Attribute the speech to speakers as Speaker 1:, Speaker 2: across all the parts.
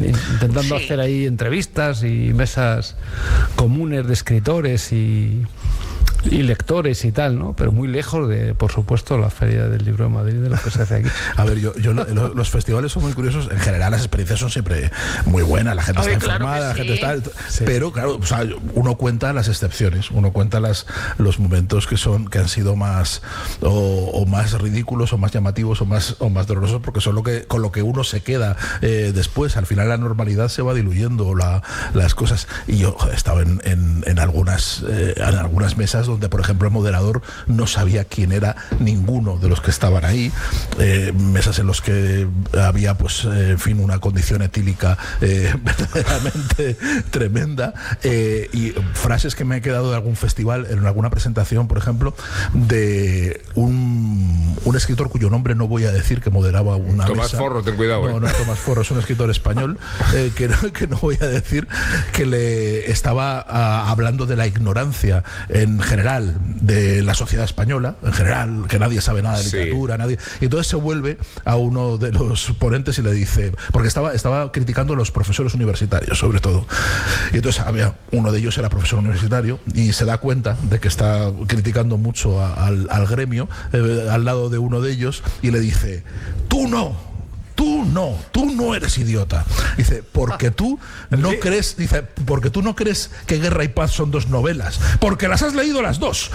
Speaker 1: intentando hacer ahí entrevistas y mesas comunes de escritores y lectores y tal, ¿no? Pero muy lejos de, por supuesto, la Feria del Libro de Madrid, de lo que se hace aquí.
Speaker 2: A ver, los festivales son muy curiosos. En general, las experiencias son siempre muy buenas. La gente está informada, la gente está... Sí. Pero, claro, o sea, uno cuenta las excepciones. Uno cuenta los momentos que han sido más o más ridículos o más llamativos o más dolorosos, porque son con lo que uno se queda después. Al final la normalidad se va diluyendo, las cosas. Y yo he estado en algunas mesas donde, por ejemplo, el moderador no sabía quién era ninguno de los que estaban ahí, mesas en los que había, pues, en fin, una condición etílica verdaderamente tremenda, y frases que me he quedado de algún festival, en alguna presentación, por ejemplo, de un escritor cuyo nombre no voy a decir, que moderaba una
Speaker 3: Tomás
Speaker 2: mesa.
Speaker 3: Forro, ten cuidado.
Speaker 2: No es Tomás Forro, es un escritor español, que no voy a decir, que le estaba hablando de la ignorancia en general de la sociedad española, en general, que nadie sabe nada de literatura, nadie. Y entonces se vuelve a uno de los ponentes y le dice, porque estaba criticando a los profesores universitarios, sobre todo. Y entonces uno de ellos era profesor universitario y se da cuenta de que está criticando mucho al gremio, al lado de uno de ellos, y le dice: tú no eres idiota. Dice, porque tú no crees, porque tú no crees que Guerra y Paz son dos novelas, porque las has leído las dos.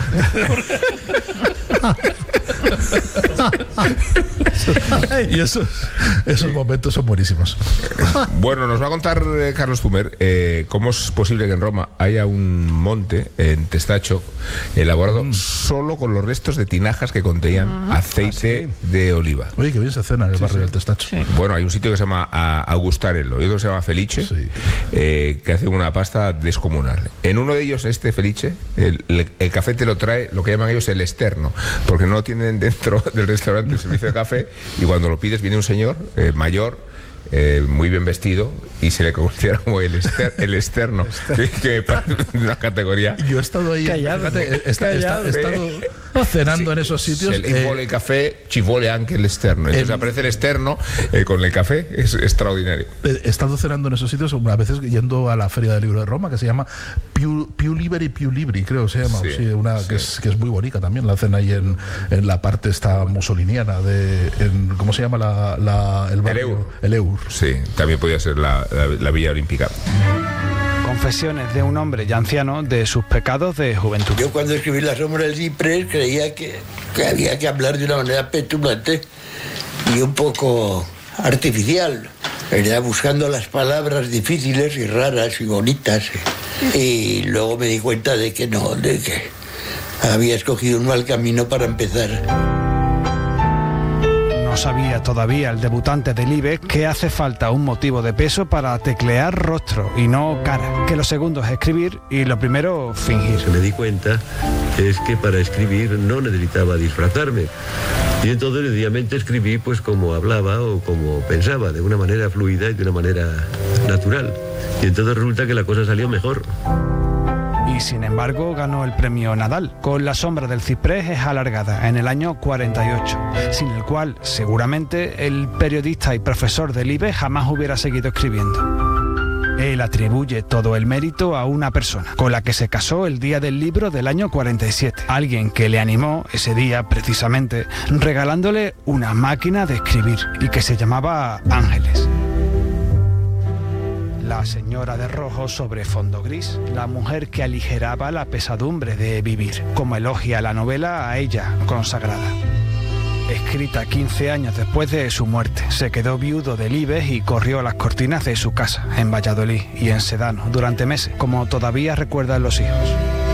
Speaker 2: Y esos momentos son buenísimos.
Speaker 3: Bueno, nos va a contar Carlos Zumer cómo es posible que en Roma haya un monte en Testacho elaborado solo con los restos de tinajas que contenían aceite de oliva.
Speaker 2: Oye, qué bien se cena en el barrio del Testacho.
Speaker 3: Sí. Bueno, hay un sitio que se llama Augustarello y otro que se llama Felice, que hace una pasta descomunal. En uno de ellos, Felice, el café te lo trae, lo que llaman ellos el externo, porque no tienen dentro del restaurante el servicio de café, y cuando lo pides viene un señor mayor, muy bien vestido, y se le considera como el externo, que parece una categoría.
Speaker 2: Yo he estado ahí, fíjate, he estado cenando en esos sitios.
Speaker 3: Il vuole el café, ci vuole anche el externo. Entonces aparece el externo con el café, es extraordinario.
Speaker 2: He estado cenando en esos sitios, a veces yendo a la Feria del Libro de Roma, que se llama Più Liberi Più Libri, creo que se llama. Que es muy bonita también. La hacen ahí en la parte esta mussoliniana ¿cómo se llama el barrio? El Eur.
Speaker 3: Sí, también podría ser la Villa Olímpica.
Speaker 4: Confesiones de un hombre ya anciano de sus pecados de juventud.
Speaker 5: Yo, cuando escribí La sombra del ciprés, creía que había que hablar de una manera petulante y un poco artificial, ¿verdad? Buscando las palabras difíciles y raras y bonitas. Y luego me di cuenta de que no, de que había escogido un mal camino para empezar.
Speaker 4: No sabía todavía el debutante del IBEX que hace falta un motivo de peso para teclear rostro y no cara, que lo segundo es escribir y lo primero fingir.
Speaker 6: Me di cuenta es que para escribir no necesitaba disfrazarme, y entonces sencillamente escribí pues como hablaba o como pensaba, de una manera fluida y de una manera natural, y entonces resulta que la cosa salió mejor.
Speaker 4: Y sin embargo ganó el premio Nadal con La sombra del ciprés es alargada en el año 48, sin el cual seguramente el periodista y profesor del IBE jamás hubiera seguido escribiendo. Él atribuye todo el mérito a una persona con la que se casó el día del libro del año 47, alguien que le animó ese día precisamente regalándole una máquina de escribir y que se llamaba Ángeles. La señora de rojo sobre fondo gris, la mujer que aligeraba la pesadumbre de vivir, como elogia la novela a ella consagrada. Escrita 15 años después de su muerte, se quedó viudo del IBEX y corrió a las cortinas de su casa, en Valladolid y en Sedano, durante meses, como todavía recuerdan los hijos.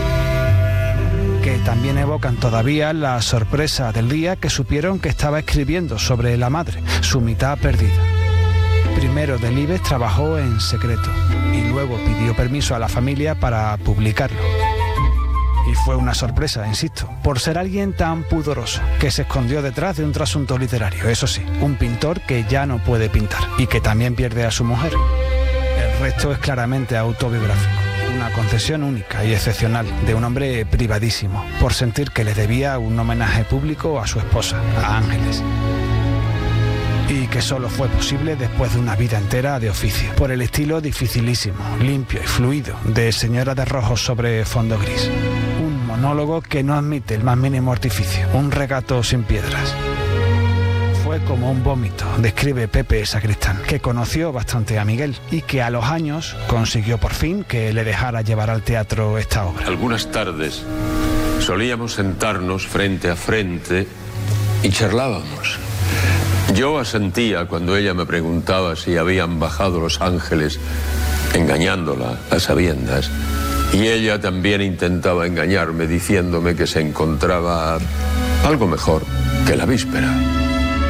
Speaker 4: Que también evocan todavía la sorpresa del día que supieron que estaba escribiendo sobre la madre, su mitad perdida. Primero del IBEX trabajó en secreto y luego pidió permiso a la familia para publicarlo. Y fue una sorpresa, insisto, por ser alguien tan pudoroso, que se escondió detrás de un trasunto literario. Eso sí, un pintor que ya no puede pintar y que también pierde a su mujer. El resto es claramente autobiográfico. Una concesión única y excepcional de un hombre privadísimo, por sentir que le debía un homenaje público a su esposa, a Ángeles. y que solo fue posible después de una vida entera de oficio, por el estilo dificilísimo, limpio y fluido de Señora de Rojo sobre fondo gris. Un monólogo que no admite el más mínimo artificio, un regato sin piedras. Fue como un vómito, describe Pepe Sacristán, que conoció bastante a Miguel y que a los años consiguió por fin que le dejara llevar al teatro esta obra.
Speaker 7: Algunas tardes solíamos sentarnos frente a frente y charlábamos. Yo asentía cuando ella me preguntaba si habían bajado los ángeles, engañándola a sabiendas, y ella también intentaba engañarme diciéndome que se encontraba algo mejor que la víspera.